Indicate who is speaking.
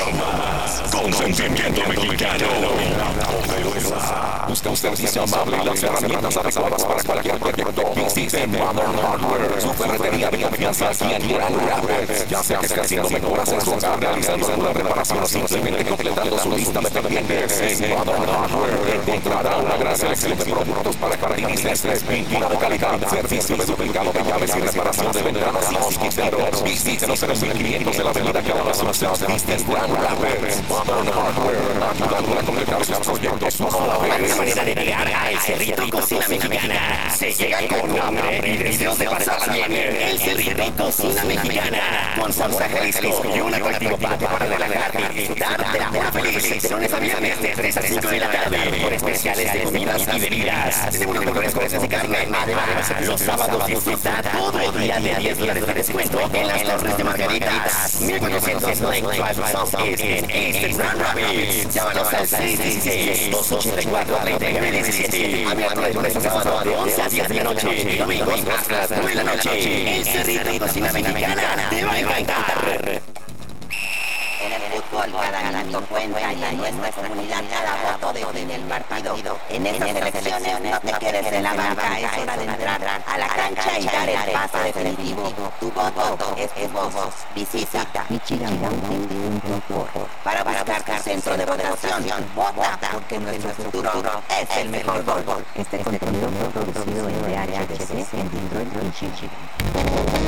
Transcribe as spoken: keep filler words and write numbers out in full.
Speaker 1: más. Consentimiento mexicano. Busca un servicio amable y las herramientas adecuadas para cualquier proyecto. Visite Modern Hardware, su ferretería de confianza aquí en Grand Rapids. Ya sea que esté haciendo mejoras en su hogar, realizando alguna reparación o simplemente completando su lista de pendientes, en Modern Hardware encontrará una gran selección de productos para jardines, pintura de calidad, servicio de duplicado de llaves y reparación de ventanas y mosquiteros. Visítenos en los mil quinientos de la avenida Cabrera Asunción, en Grand Rapids. Modern Hardware, ayudando a completar sus proyectos más a la vez.
Speaker 2: Manera de llegar a El Cerrito Cocina Mexicana. Se llega con hambre y deseos de pasarla bien. El Cerrito Cocina Mexicana. Con salsa Jalisco y un atractivo patio para relajarte y disfrutar de la hora feliz. Lunes a viernes de tres a cinco de la tarde. Por especiales de comidas y bebidas. Tenemos los mejores precios de carne. Además, los sábados disfruta todo el día de diez dólares de descuento en las torres de Margaritas. mil cuatrocientos Lake Drive Southeast en East Grand Rapids. Llámanos al seis uno seis, dos ocho cuatro, tres nueve uno siete. Abierto de lunes a sábado de once a diez de la noche. Domingos hasta las nueve de la noche. El Cerrito Cocina Mexicana te va a encantar.
Speaker 3: En el fútbol cada minuto cuenta y en nuestra comunidad cada voto desde el partido. En estas elecciones no te quedes en la banca, es hora de entrar a la cancha y dar el paso definitivo. Tu voto es tu voz. Visita Michigan para buscar tu centro de votación. Vota porque nuestro futuro es el mejor gol.
Speaker 4: Este contenido fue producido en D H C en Detroit, Michigan.